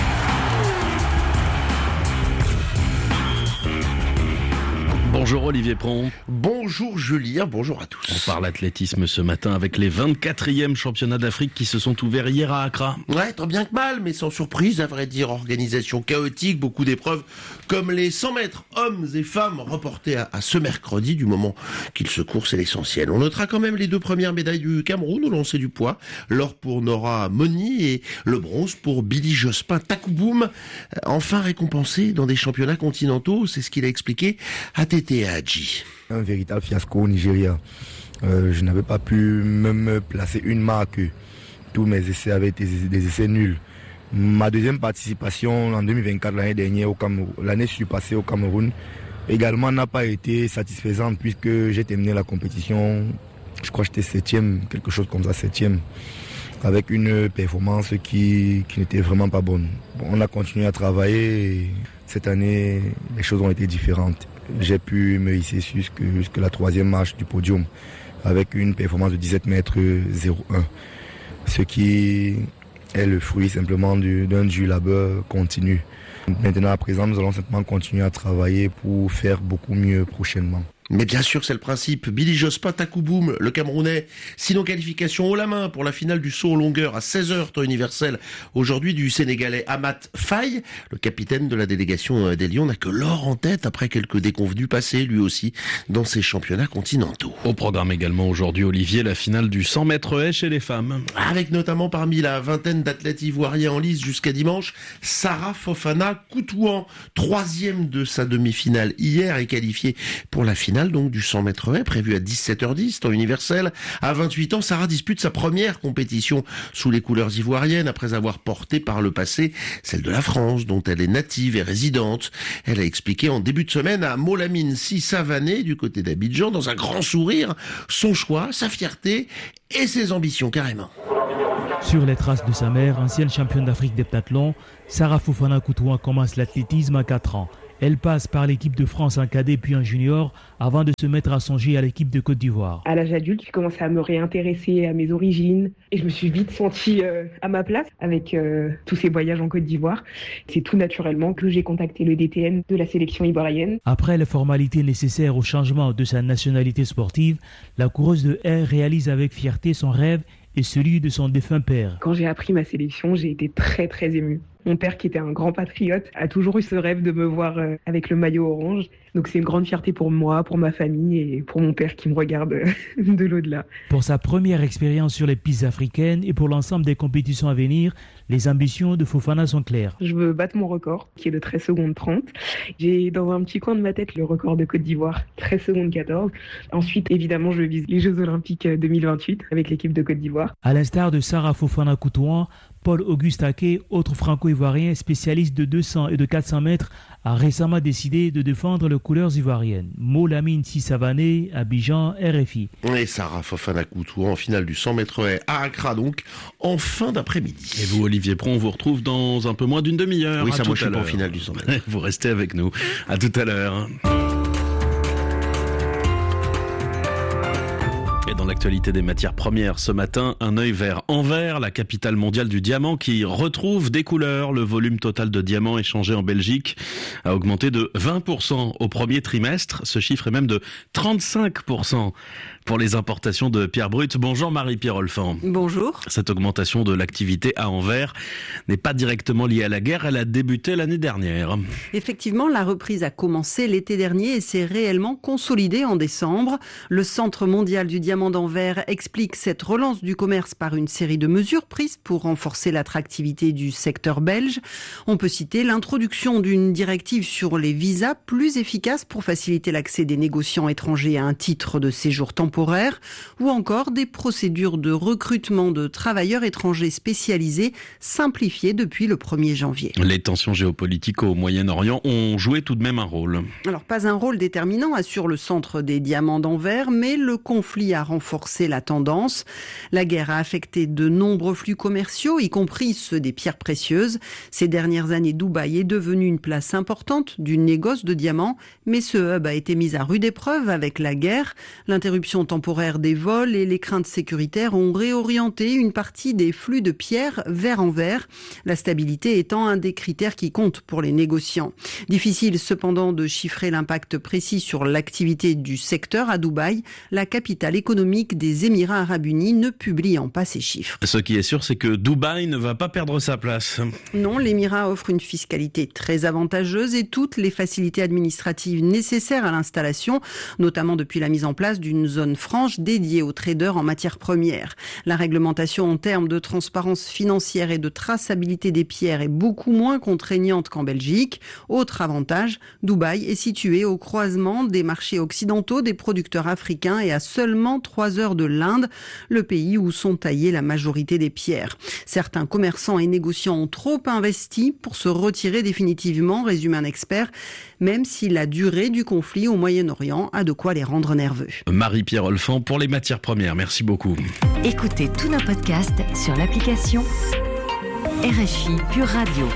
Bonjour Olivier Pron. Bonjour Julien, bonjour à tous. On parle athlétisme ce matin avec les vingt-quatrièmes championnats d'Afrique qui se sont ouverts hier à Accra. Ouais, tant bien que mal, mais sans surprise, à vrai dire. Organisation chaotique, beaucoup d'épreuves comme les cent mètres, hommes et femmes, reportés à, à ce mercredi, du moment qu'ils se courent, c'est l'essentiel. On notera quand même les deux premières médailles du Cameroun au lancer du poids. L'or pour Nora Moni et le bronze pour Billy Jospin Takouboum. Enfin récompensé dans des championnats continentaux, c'est ce qu'il a expliqué à T T Hadji. Un véritable fiasco au Nigeria. Euh, je n'avais pas pu même placer une marque. Tous mes essais avaient été des essais nuls. Ma deuxième participation en deux mille vingt-quatre, l'année dernière, au Cameroun, l'année surpassée au Cameroun, également n'a pas été satisfaisante puisque j'ai terminé la compétition, je crois que j'étais septième, quelque chose comme ça, septième, avec une performance qui, qui n'était vraiment pas bonne. Bon, on a continué à travailler et cette année, les choses ont été différentes. J'ai pu me hisser jusque, jusque la troisième marche du podium avec une performance de dix-sept mètres zéro un. Ce qui est le fruit simplement du, d'un dur labeur continu. Maintenant, à présent, nous allons simplement continuer à travailler pour faire beaucoup mieux prochainement. Mais bien sûr, c'est le principe. Billy Jospin Takouboum, le Camerounais, sinon qualification haut la main pour la finale du saut en longueur à seize heures, temps universel. Aujourd'hui, du Sénégalais Amat Faye, le capitaine de la délégation des Lions, n'a que l'or en tête après quelques déconvenus passés, lui aussi, dans ses championnats continentaux. Au programme également aujourd'hui, Olivier, la finale du cent mètres haies chez les femmes. Avec notamment parmi la vingtaine d'athlètes ivoiriens en lice jusqu'à dimanche, Sarah Fofana Koutouan, troisième de sa demi-finale hier, est qualifiée pour la finale donc du cent mètres haies, prévu à dix-sept heures dix, temps universel. À vingt-huit ans, Sarah dispute sa première compétition sous les couleurs ivoiriennes après avoir porté par le passé celle de la France, dont elle est native et résidente. Elle a expliqué en début de semaine à Molamine Si Savané, du côté d'Abidjan, dans un grand sourire, son choix, sa fierté et ses ambitions carrément. Sur les traces de sa mère, ancienne championne d'Afrique d'heptathlon, Sarah Fofana Koutouan commence l'athlétisme à quatre ans. Elle passe par l'équipe de France en cadet puis en junior avant de se mettre à songer à l'équipe de Côte d'Ivoire. À l'âge adulte, j'ai commencé à me réintéresser à mes origines et je me suis vite sentie euh, à ma place avec euh, tous ces voyages en Côte d'Ivoire. C'est tout naturellement que j'ai contacté le D T N de la sélection ivoirienne. Après les formalités nécessaires au changement de sa nationalité sportive, la coureuse de haies réalise avec fierté son rêve et celui de son défunt père. Quand j'ai appris ma sélection, j'ai été très très émue. Mon père, qui était un grand patriote, a toujours eu ce rêve de me voir avec le maillot orange. Donc c'est une grande fierté pour moi, pour ma famille et pour mon père qui me regarde de l'au-delà. Pour sa première expérience sur les pistes africaines et pour l'ensemble des compétitions à venir, les ambitions de Fofana sont claires. Je veux battre mon record, qui est de treize secondes trente. J'ai dans un petit coin de ma tête le record de Côte d'Ivoire, treize secondes quatorze. Ensuite, évidemment, je vise les Jeux Olympiques deux mille vingt-huit avec l'équipe de Côte d'Ivoire. À l'instar de Sarah Fofana Koutouan, Paul-Auguste Aké, autre franco-ivoirien spécialiste de deux cents et de quatre cents mètres, a récemment décidé de défendre les couleurs ivoiriennes. Molamine Si Savané, Abidjan, R F I. Et Sarah Fofana Koutouan en finale du cent mètres haies à Accra, donc, en fin d'après-midi. Et vous, Olivier Pron, on vous retrouve dans un peu moins d'une demi-heure. Oui, ça, à moi, tout je à suis pas en l'heure. finale du cent mètres. Vous restez avec nous. À tout à l'heure. Et dans l'actualité des matières premières ce matin, un œil vers Anvers, la capitale mondiale du diamant, qui retrouve des couleurs. Le volume total de diamants échangés en Belgique a augmenté de vingt pour cent au premier trimestre. Ce chiffre est même de trente-cinq pour cent pour les importations de pierres brutes. Bonjour Marie-Pierre Olfan. Bonjour. Cette augmentation de l'activité à Anvers n'est pas directement liée à la guerre, elle a débuté l'année dernière. Effectivement, la reprise a commencé l'été dernier et s'est réellement consolidée en décembre. Le Centre mondial du diamant d'Anvers explique cette relance du commerce par une série de mesures prises pour renforcer l'attractivité du secteur belge. On peut citer l'introduction d'une directive sur les visas plus efficace pour faciliter l'accès des négociants étrangers à un titre de séjour temporaire ou encore des procédures de recrutement de travailleurs étrangers spécialisés simplifiées depuis le premier janvier. Les tensions géopolitiques au Moyen-Orient ont joué tout de même un rôle. Alors pas un rôle déterminant, assure le Centre des diamants d'Anvers, mais le conflit a renforcé la tendance. La guerre a affecté de nombreux flux commerciaux, y compris ceux des pierres précieuses. Ces dernières années, Dubaï est devenu une place importante du négoce de diamants, mais ce hub a été mis à rude épreuve avec la guerre. L'interruption temporaire des vols et les craintes sécuritaires ont réorienté une partie des flux de pierres vers Anvers, la stabilité étant un des critères qui comptent pour les négociants. Difficile cependant de chiffrer l'impact précis sur l'activité du secteur à Dubaï, la capitale économique des Émirats arabes unis ne publiant pas ces chiffres. Ce qui est sûr, c'est que Dubaï ne va pas perdre sa place. Non, l'Émirat offre une fiscalité très avantageuse et toutes les facilités administratives nécessaires à l'installation, notamment depuis la mise en place d'une zone franche dédiée aux traders en matières premières. La réglementation en termes de transparence financière et de traçabilité des pierres est beaucoup moins contraignante qu'en Belgique. Autre avantage, Dubaï est situé au croisement des marchés occidentaux, des producteurs africains et à seulement trois heures de l'Inde, le pays où sont taillées la majorité des pierres. Certains commerçants et négociants ont trop investi pour se retirer définitivement, résume un expert, même si la durée du conflit au Moyen-Orient a de quoi les rendre nerveux. Marie-Pierre Olfan pour les matières premières. Merci beaucoup. Écoutez tous nos podcasts sur l'application R F I Pure Radio.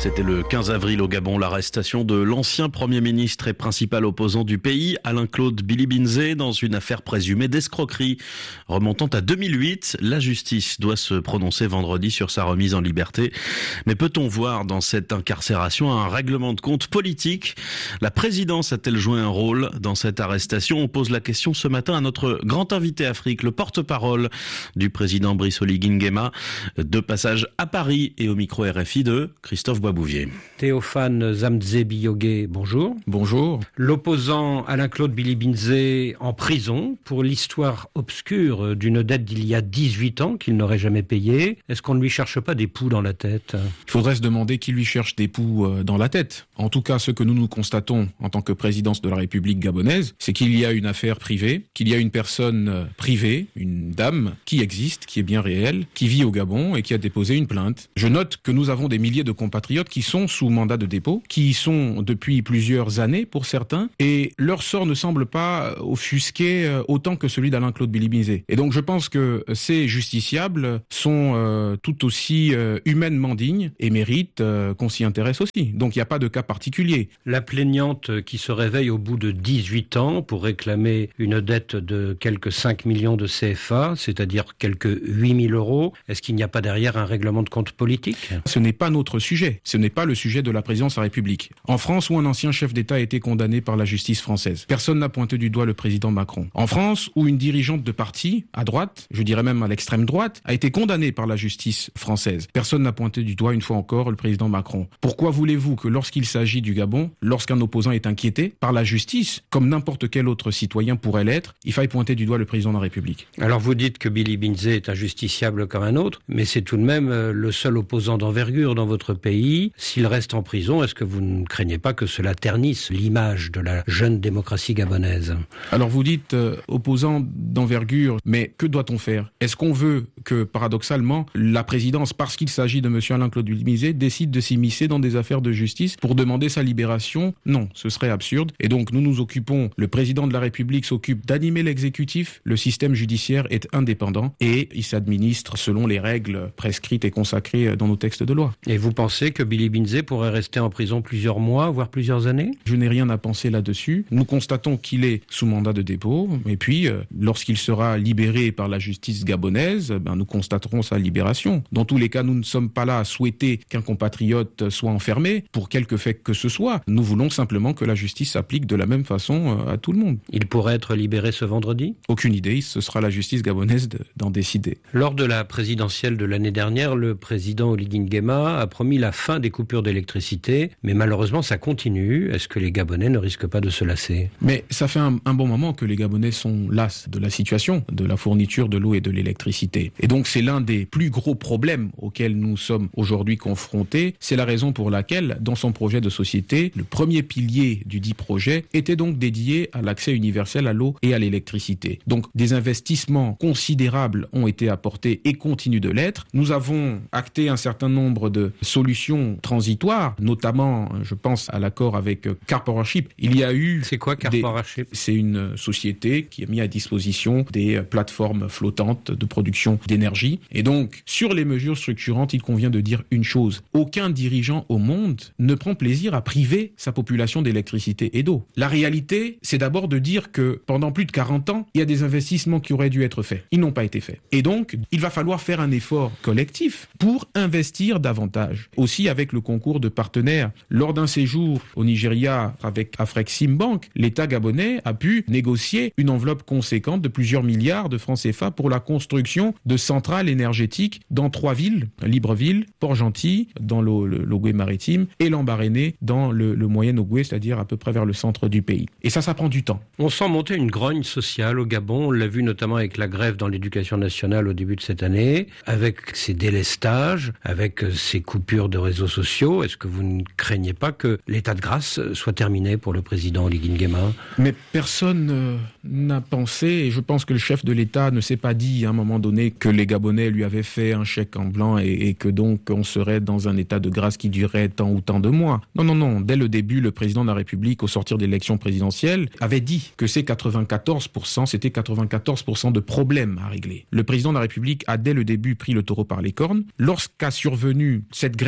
C'était le quinze avril au Gabon, l'arrestation de l'ancien Premier ministre et principal opposant du pays, Alain-Claude Billy-Binzé, dans une affaire présumée d'escroquerie. Remontant à deux mille huit, la justice doit se prononcer vendredi sur sa remise en liberté. Mais peut-on voir dans cette incarcération un règlement de compte politique ? La présidence a-t-elle joué un rôle dans cette arrestation ? On pose la question ce matin à notre grand invité Afrique, le porte-parole du président Brice Oligui Nguema, de passage à Paris et au micro R F I de Christophe Boisbouvier. Théophane Zamdze-Biyogué, bonjour. Bonjour. L'opposant Alain-Claude Billy-Binzé en prison pour l'histoire obscure d'une dette d'il y a dix-huit ans qu'il n'aurait jamais payée. Est-ce qu'on ne lui cherche pas des poux dans la tête ? Il faudrait se demander qui lui cherche des poux dans la tête. En tout cas, ce que nous nous constatons en tant que présidence de la République gabonaise, c'est qu'il y a une affaire privée, qu'il y a une personne privée, une dame qui existe, qui est bien réelle, qui vit au Gabon et qui a déposé une plainte. Je note que nous avons des milliers de compatriotes qui sont sous mandat de dépôt, qui y sont depuis plusieurs années pour certains, et leur sort ne semble pas offusqué autant que celui d'Alain-Claude Billy-Binzé. Et donc je pense que ces justiciables sont euh, tout aussi euh, humainement dignes et méritent euh, qu'on s'y intéresse aussi. Donc il n'y a pas de cas particulier. La plaignante qui se réveille au bout de dix-huit ans pour réclamer une dette de quelques cinq millions de C F A, c'est-à-dire quelques huit mille euros, est-ce qu'il n'y a pas derrière un règlement de compte politique ? Ce n'est pas notre sujet. Ce n'est pas le sujet de la présidence de la République. En France, où un ancien chef d'État a été condamné par la justice française, personne n'a pointé du doigt le président Macron. En France, où une dirigeante de parti, à droite, je dirais même à l'extrême droite, a été condamnée par la justice française, personne n'a pointé du doigt une fois encore le président Macron. Pourquoi voulez-vous que lorsqu'il s'agit du Gabon, lorsqu'un opposant est inquiété par la justice, comme n'importe quel autre citoyen pourrait l'être, il faille pointer du doigt le président de la République ? Alors vous dites que Billy-Binzé est injusticiable comme un autre, mais c'est tout de même le seul opposant d'envergure dans votre pays. S'il reste en prison, est-ce que vous ne craignez pas que cela ternisse l'image de la jeune démocratie gabonaise ? Alors vous dites euh, opposant d'envergure, mais que doit-on faire ? Est-ce qu'on veut que, paradoxalement, la présidence, parce qu'il s'agit de M. Alain-Claude Billy-Binzé, décide de s'immiscer dans des affaires de justice pour demander sa libération ? Non, ce serait absurde. Et donc nous nous occupons, le président de la République s'occupe d'animer l'exécutif, le système judiciaire est indépendant et il s'administre selon les règles prescrites et consacrées dans nos textes de loi. Et vous pensez que Billy-Binzé pourrait rester en prison plusieurs mois, voire plusieurs années ? Je n'ai rien à penser là-dessus. Nous constatons qu'il est sous mandat de dépôt, et puis euh, lorsqu'il sera libéré par la justice gabonaise, ben, nous constaterons sa libération. Dans tous les cas, nous ne sommes pas là à souhaiter qu'un compatriote soit enfermé pour quelque fait que ce soit. Nous voulons simplement que la justice s'applique de la même façon euh, à tout le monde. Il pourrait être libéré ce vendredi ? Aucune idée, ce sera la justice gabonaise de, d'en décider. Lors de la présidentielle de l'année dernière, le président Oligui Nguema a promis la fin des coupures d'électricité, mais malheureusement ça continue. Est-ce que les Gabonais ne risquent pas de se lasser ? Mais ça fait un, un bon moment que les Gabonais sont las de la situation, de la fourniture de l'eau et de l'électricité. Et donc c'est l'un des plus gros problèmes auxquels nous sommes aujourd'hui confrontés. C'est la raison pour laquelle, dans son projet de société, le premier pilier du dit projet était donc dédié à l'accès universel à l'eau et à l'électricité. Donc des investissements considérables ont été apportés et continuent de l'être. Nous avons acté un certain nombre de solutions transitoires, notamment, je pense à l'accord avec Car Powership. Il y a eu... C'est quoi Car Powership ? C'est une société qui a mis à disposition des plateformes flottantes de production d'énergie. Et donc, sur les mesures structurantes, il convient de dire une chose. Aucun dirigeant au monde ne prend plaisir à priver sa population d'électricité et d'eau. La réalité, c'est d'abord de dire que pendant plus de quarante ans, il y a des investissements qui auraient dû être faits. Ils n'ont pas été faits. Et donc, il va falloir faire un effort collectif pour investir davantage. Aussi avec le concours de partenaires. Lors d'un séjour au Nigeria avec Afreximbank, l'État gabonais a pu négocier une enveloppe conséquente de plusieurs milliards de francs C F A pour la construction de centrales énergétiques dans trois villes, Libreville, Port-Gentil, dans l'Ogooué maritime, et Lambaréné, dans le, le moyen Ogooué, c'est-à-dire à peu près vers le centre du pays. Et ça, ça prend du temps. On sent monter une grogne sociale au Gabon. On l'a vu notamment avec la grève dans l'éducation nationale au début de cette année, avec ces délestages, avec ces coupures de réseaux sociaux. Est-ce que vous ne craignez pas que l'état de grâce soit terminé pour le président Oligui Nguema ? Mais personne euh, n'a pensé, et je pense que le chef de l'État ne s'est pas dit à un moment donné que les Gabonais lui avaient fait un chèque en blanc et, et que donc on serait dans un état de grâce qui durerait tant ou tant de mois. Non, non, non. Dès le début, le président de la République, au sortir de l'élection présidentielle, avait dit que ces quatre-vingt-quatorze pour cent, c'était quatre-vingt-quatorze pour cent de problèmes à régler. Le président de la République a dès le début pris le taureau par les cornes. Lorsqu'a survenu cette grève dans le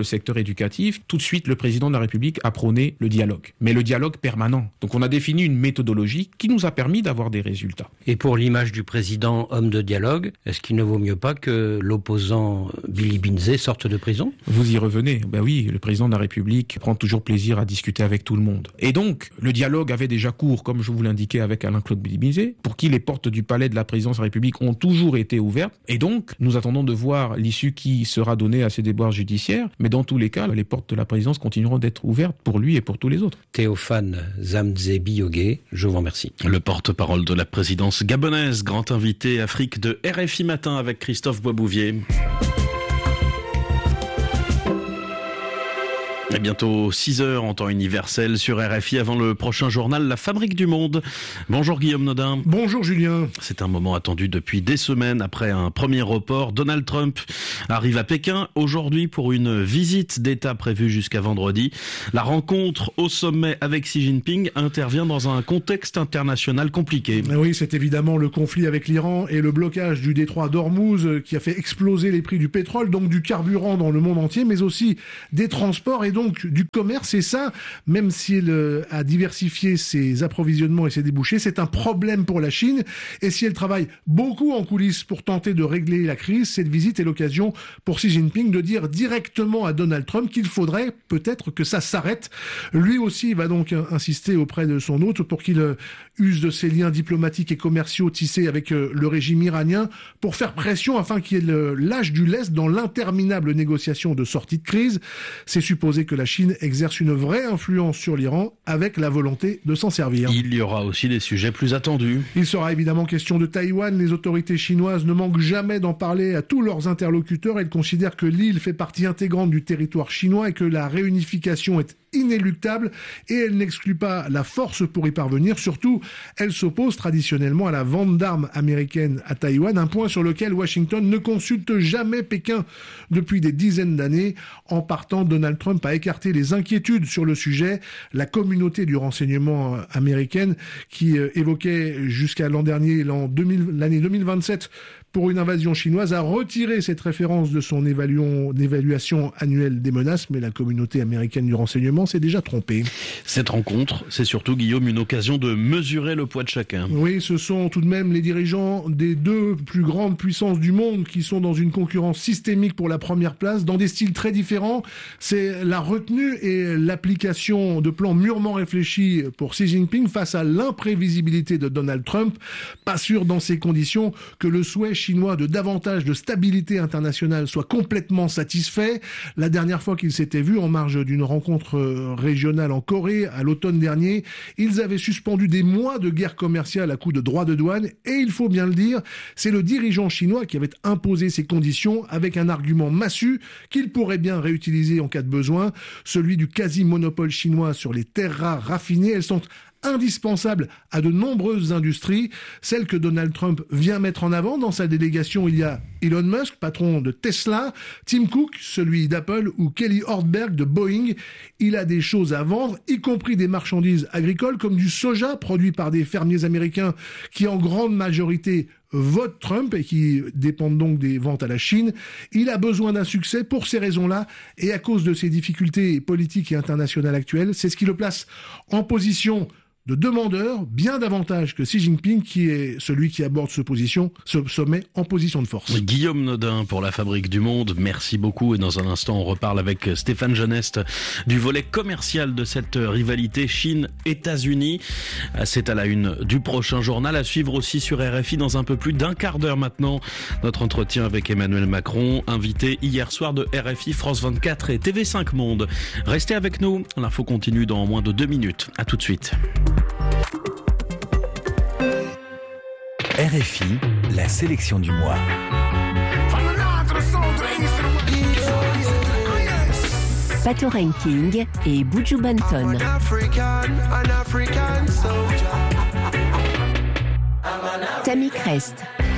secteur éducatif, tout de suite le président de la République a prôné le dialogue. Mais le dialogue permanent. Donc on a défini une méthodologie qui nous a permis d'avoir des résultats. Et pour l'image du président homme de dialogue, est-ce qu'il ne vaut mieux pas que l'opposant Billy Binzé sorte de prison ? Vous y revenez. Ben oui, le président de la République prend toujours plaisir à discuter avec tout le monde. Et donc, le dialogue avait déjà cours, comme je vous l'indiquais, avec Alain-Claude Billy Binzé, pour qui les portes du palais de la présidence de la République ont toujours été ouvertes. Et donc, nous attendons de voir l'issue qui sera donnée à ces déboires judiciaires. Mais dans tous les cas, les portes de la présidence continueront d'être ouvertes pour lui et pour tous les autres. Théophane Zamdze-Biyogé, je vous remercie. Le porte-parole de la présidence gabonaise, grand invité Afrique de R F I Matin avec Christophe Boisbouvier. Et bientôt six heures en temps universel sur R F I avant le prochain journal La Fabrique du Monde. Bonjour Guillaume Nodin. Bonjour Julien. C'est un moment attendu depuis des semaines après un premier report. Donald Trump arrive à Pékin aujourd'hui pour une visite d'État prévue jusqu'à vendredi. La rencontre au sommet avec Xi Jinping intervient dans un contexte international compliqué. Oui, c'est évidemment le conflit avec l'Iran et le blocage du détroit d'Ormuz qui a fait exploser les prix du pétrole, donc du carburant dans le monde entier, mais aussi des transports et donc Donc du commerce, et ça, même si elle a diversifié ses approvisionnements et ses débouchés, c'est un problème pour la Chine. Et si elle travaille beaucoup en coulisses pour tenter de régler la crise, cette visite est l'occasion pour Xi Jinping de dire directement à Donald Trump qu'il faudrait peut-être que ça s'arrête. Lui aussi va donc insister auprès de son hôte pour qu'il use de ses liens diplomatiques et commerciaux tissés avec le régime iranien pour faire pression afin qu'il lâche du lest dans l'interminable négociation de sortie de crise. C'est supposé que la Chine exerce une vraie influence sur l'Iran avec la volonté de s'en servir. Il y aura aussi des sujets plus attendus. Il sera évidemment question de Taïwan. Les autorités chinoises ne manquent jamais d'en parler à tous leurs interlocuteurs. Elles considèrent que l'île fait partie intégrante du territoire chinois et que la réunification est inéluctable, et elle n'exclut pas la force pour y parvenir. Surtout, elle s'oppose traditionnellement à la vente d'armes américaines à Taïwan, un point sur lequel Washington ne consulte jamais Pékin depuis des dizaines d'années. En partant, Donald Trump a écarté les inquiétudes sur le sujet. La communauté du renseignement américaine, qui évoquait jusqu'à l'an dernier, l'an deux mille, l'année deux mille vingt-sept, pour une invasion chinoise, a retiré cette référence de son évaluation annuelle des menaces, mais la communauté américaine du renseignement s'est déjà trompée. Cette rencontre, c'est surtout, Guillaume, une occasion de mesurer le poids de chacun. Oui, ce sont tout de même les dirigeants des deux plus grandes puissances du monde qui sont dans une concurrence systémique pour la première place, dans des styles très différents. C'est la retenue et l'application de plans mûrement réfléchis pour Xi Jinping face à l'imprévisibilité de Donald Trump. Pas sûr dans ces conditions que le souhait chinois de davantage de stabilité internationale soit complètement satisfait. La dernière fois qu'ils s'étaient vus en marge d'une rencontre régionale en Corée à l'automne dernier, ils avaient suspendu des mois de guerre commerciale à coup de droits de douane, et il faut bien le dire, c'est le dirigeant chinois qui avait imposé ces conditions avec un argument massu qu'il pourrait bien réutiliser en cas de besoin, celui du quasi-monopole chinois sur les terres rares raffinées. Elles sont indispensable à de nombreuses industries, celles que Donald Trump vient mettre en avant. Dans sa délégation, il y a Elon Musk, patron de Tesla, Tim Cook, celui d'Apple, ou Kelly Ortberg de Boeing. Il a des choses à vendre, y compris des marchandises agricoles comme du soja produit par des fermiers américains qui en grande majorité votent Trump et qui dépendent donc des ventes à la Chine. Il a besoin d'un succès pour ces raisons-là et à cause de ses difficultés politiques et internationales actuelles. C'est ce qui le place en position de demandeur, bien davantage que Xi Jinping, qui est celui qui aborde ce, position, ce sommet en position de force. Guillaume Nodin pour La Fabrique du Monde, merci beaucoup. Et dans un instant, on reparle avec Stéphane Genest du volet commercial de cette rivalité Chine-États-Unis. C'est à la une du prochain journal, à suivre aussi sur R F I dans un peu plus d'un quart d'heure maintenant. Notre entretien avec Emmanuel Macron, invité hier soir de R F I, France vingt-quatre et T V cinq Monde. Restez avec nous, l'info continue dans moins de deux minutes. À tout de suite. R F I, la sélection du mois. Pato Ranking et Buju Banton. Tammy Crest.